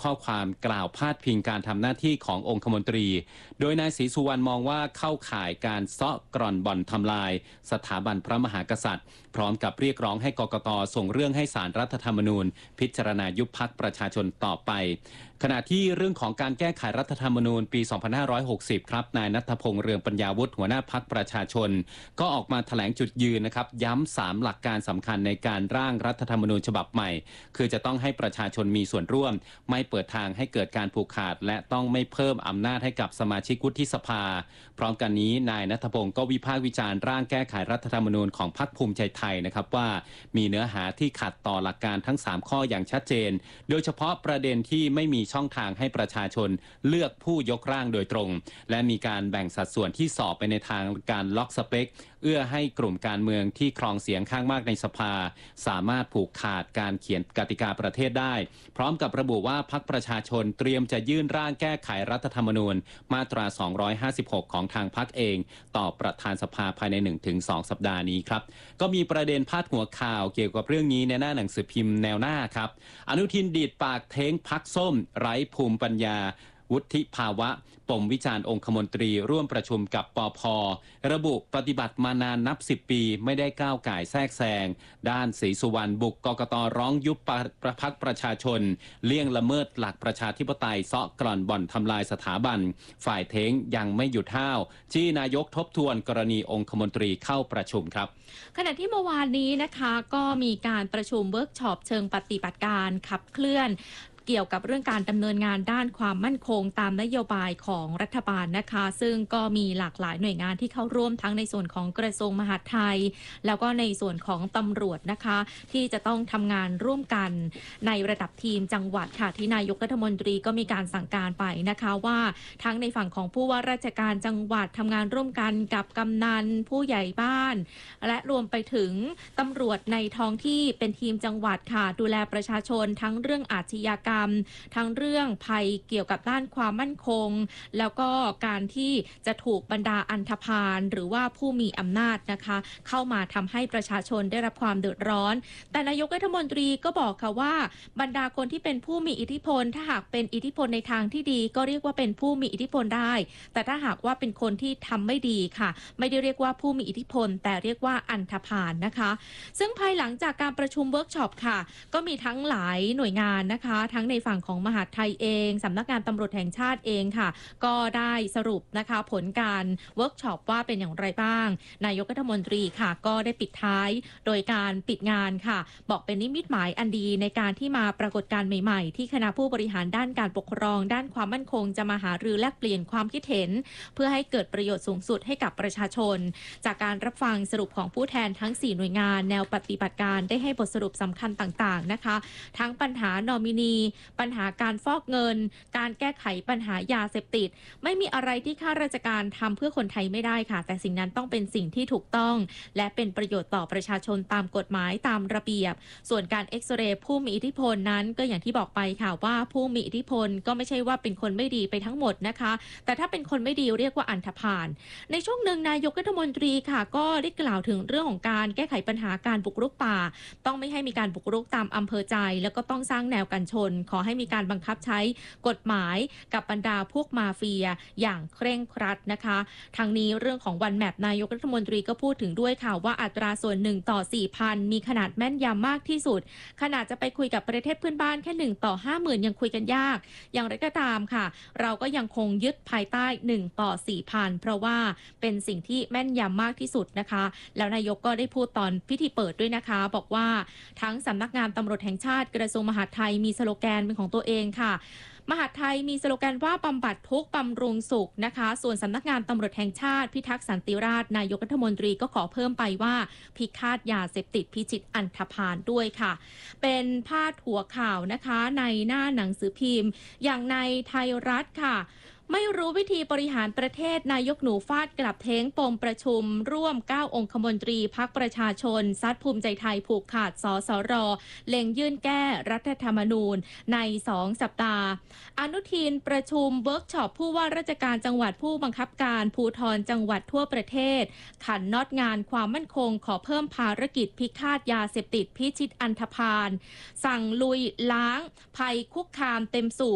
ข้อความกล่าวพาดพิงการทำหน้าที่ขององคมนตรีโดยนายศรีสุวรรณมองว่าเข้าข่ายการเซาะกร่อนบ่อนทำลายสถาบันพระมหากษัตริย์พร้อมกับเรียกร้องให้กกต.ส่งเรื่องให้ศาลรัฐธรรมนูญพิจารณายุบพรรคประชาชนต่อไปขณะที่เรื่องของการแก้ไขรัฐธรรมนูญปี 2560 ครับนายณัฐพงษ์ เรืองปัญญาวุฒิหัวหน้าพรรคประชาชนก็ออกมาแถลงจุดยืนนะครับย้ำ3หลักการสำคัญในการร่างรัฐธรรมนูญฉบับใหม่คือจะต้องให้ประชาชนมีส่วนร่วมไม่เปิดทางให้เกิดการผูกขาดและต้องไม่เพิ่มอำนาจให้กับสมาชิกวุฒิสภาพร้อมกันนี้นายณัฐพงษ์ก็วิพากษ์วิจารณ์ร่างแก้ไขรัฐธรรมนูญของพรรคภูมิใจไทยนะครับว่ามีเนื้อหาที่ขัดต่อหลักการทั้ง3ข้ออย่างชัดเจนโดยเฉพาะประเด็นที่ไม่มีช่องทางให้ประชาชนเลือกผู้ยกร่างโดยตรงและมีการแบ่งสัดส่วนที่สอบไปในทางการล็อกสเปคเอื้อให้กลุ่มการเมืองที่ครองเสียงข้างมากในสภาสามารถผูกขาดการเขียนกติกาประเทศได้พร้อมกับระบุว่าพรรคประชาชนเตรียมจะยื่นร่างแก้ไขรัฐธรรมนูญมาตรา 256 ของทางพรรคเองต่อประธานสภาภายใน 1-2 สัปดาห์นี้ครับก็มีประเด็นพาดหัวข่าวเกี่ยวกับเรื่องนี้ในหน้าหนังสือพิมพ์แนวหน้าครับอนุทินดีดปากเท้งพรรคส้มไร้ภูมิปัญญาวุฒิภาวะปมวิจารณ์องคมนตรีร่วมประชุมกับปภ.ระบุปฏิบัติมานานนับ10 ปีไม่ได้ก้าวก่ายแทรกแซงด้านศรีสุวรรณบุกกกต.ร้องยุบพรรคประชาชนเลี่ยงละเมิดหลักประชาธิปไตยเซาะกร่อนบ่อนทำลายสถาบันฝ่ายเท้งยังไม่หยุดห้าวจี้นายกทบทวนกรณีองคมนตรีเข้าประชุมครับขณะที่เมื่อวานนี้นะคะก็มีการประชุมเวิร์กช็อปเชิงปฏิบัติการขับเคลื่อนเกี่ยวกับเรื่องการดำเนินงานด้านความมั่นคงตามนโยบายของรัฐบาลนะคะซึ่งก็มีหลากหลายหน่วยงานที่เข้าร่วมทั้งในส่วนของกระทรวงมหาดไทยแล้วก็ในส่วนของตำรวจนะคะที่จะต้องทำงานร่วมกันในระดับทีมจังหวัดค่ะที่นายกรัฐมนตรีก็มีการสั่งการไปนะคะว่าทั้งในฝั่งของผู้ว่าราชการจังหวัดทำงานร่วมกันกับกำนันผู้ใหญ่บ้านและรวมไปถึงตำรวจในท้องที่เป็นทีมจังหวัดค่ะดูแลประชาชนทั้งเรื่องอาชญากรรมทั้งเรื่องภัยเกี่ยวกับด้านความมั่นคงแล้วก็การที่จะถูกบรรดาอันธพาลหรือว่าผู้มีอำนาจนะคะเข้ามาทำให้ประชาชนได้รับความเดือดร้อนแต่นายกรัฐมนตรีก็บอกค่ะว่าบรรดาคนที่เป็นผู้มีอิทธิพลถ้าหากเป็นอิทธิพลในทางที่ดีก็เรียกว่าเป็นผู้มีอิทธิพลได้แต่ถ้าหากว่าเป็นคนที่ทำไม่ดีค่ะไม่ได้เรียกว่าผู้มีอิทธิพลแต่เรียกว่าอันธพาลนะคะซึ่งภายหลังจากการประชุมเวิร์กช็อปค่ะก็มีทั้งหลายหน่วยงานนะคะทั้งในฝั่งของมหาดไทยเองสำนักงานตำรวจแห่งชาติเองค่ะก็ได้สรุปนะคะผลการเวิร์กช็อปว่าเป็นอย่างไรบ้างนายกรัฐมนตรีค่ะก็ได้ปิดท้ายโดยการปิดงานค่ะบอกเป็นนิมิตหมายอันดีในการที่มาปรากฏการณ์ใหม่ๆที่คณะผู้บริหารด้านการปกครองด้านความมั่นคงจะมาหารือแลกเปลี่ยนความคิดเห็นเพื่อให้เกิดประโยชน์สูงสุดให้กับประชาชนจากการรับฟังสรุปของผู้แทนทั้ง4หน่วยงานแนวปฏิบัติการได้ให้บทสรุปสำคัญต่างๆนะคะทั้งปัญหานอมินีปัญหาการฟอกเงินการแก้ไขปัญหายาเสพติดไม่มีอะไรที่ข้าราชการทำเพื่อคนไทยไม่ได้ค่ะแต่สิ่งนั้นต้องเป็นสิ่งที่ถูกต้องและเป็นประโยชน์ต่อประชาชนตามกฎหมายตามระเบียบส่วนการเอ็กซเรย์ผู้มีอิทธิพลนั้นก็อย่างที่บอกไปค่ะว่าผู้มีอิทธิพลก็ไม่ใช่ว่าเป็นคนไม่ดีไปทั้งหมดนะคะแต่ถ้าเป็นคนไม่ดีเรียกว่าอันธพาลในช่วงหนึ่งนายกรัฐมนตรีค่ะก็ได้กล่าวถึงเรื่องของการแก้ไขปัญหาการบุกรุกป่าต้องไม่ให้มีการบุกรุกตามอำเภอใจแล้วก็ต้องสร้างแนวกันชนขอให้มีการบังคับใช้กฎหมายกับบรรดาพวกมาเฟียอย่างเคร่งครัดนะคะทางนี้เรื่องของวันแมปนายกรัฐมนตรีก็พูดถึงด้วยค่ะว่าอัตราส่วน1ต่อ 4,000 มีขนาดแม่นยำมากที่สุดขนาดจะไปคุยกับประเทศเพื่อนบ้านแค่1ต่อ 50,000 ยังคุยกันยากอย่างไรก็ตามค่ะเราก็ยังคงยึดภายใต้1ต่อ 4,000 เพราะว่าเป็นสิ่งที่แม่นยำมากที่สุดนะคะแล้วนายกก็ได้พูดตอนพิธีเปิดด้วยนะคะบอกว่าทั้งสำนักงานตำรวจแห่งชาติกระทรวงมหาดไทยมีสโลแกนเป็นของตัวเองค่ะมหาดไทยมีสโลแกนว่าบำบัดทุกข์บำรุงสุขนะคะส่วนสำนักงานตำรวจแห่งชาติพิทักษ์สันติราษฎร์นายกรัฐมนตรีก็ขอเพิ่มไปว่าพิฆาตยาเสพติดพิชิตอันธพาลด้วยค่ะเป็นพาดหัวข่าวนะคะในหน้าหนังสือพิมพ์อย่างในไทยรัฐค่ะไม่รู้วิธีบริหารประเทศนายกหนูฟาดกลับเท้งปมประชุมร่วม9องคมนตรีพรรคประชาชนซัดภูมิใจไทยผูกขาดสสรเล็งยื่นแก้รัฐธรรมนูญใน2สัปดาห์อนุทินประชุมเวิร์กช็อปผู้ว่าราชการจังหวัดผู้บังคับการภูธรจังหวัดทั่วประเทศขันน็อตงานความมั่นคงขอเพิ่มภารกิจพิฆาตยาเสพติดพิชิตอันธพาลสั่งลุยล้างภัยคุกคามเต็มสูบ